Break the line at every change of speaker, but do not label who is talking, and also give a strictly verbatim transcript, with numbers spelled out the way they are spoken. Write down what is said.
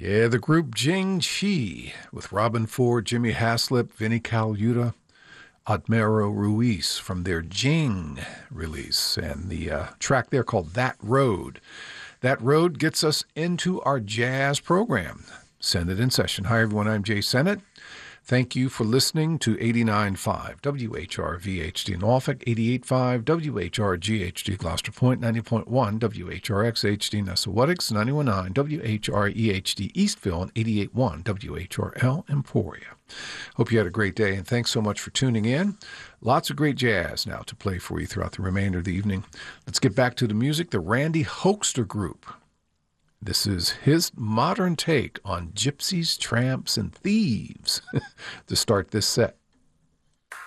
Yeah, the group Jing Chi with Robin Ford, Jimmy Haslip, Vinnie Colaiuta, Admero Ruiz from their Jing release. And the uh, track there called That Road. That Road gets us into our jazz program. Senate in session. Hi, everyone. I'm Jay Senate. Thank you for listening to eighty-nine point five W H R V H D Norfolk, eighty-eight point five W H R G H D Gloucester Point, ninety point one W H R X H D Nessawatix, ninety-one point nine W H R E H D Eastville, and eighty-eight point one W H R L Emporia. Hope you had a great day, and thanks so much for tuning in. Lots of great jazz now to play for you throughout the remainder of the evening. Let's get back to the music. The Randy Hochster Group. This is his modern take on gypsies, tramps, and thieves to start this set.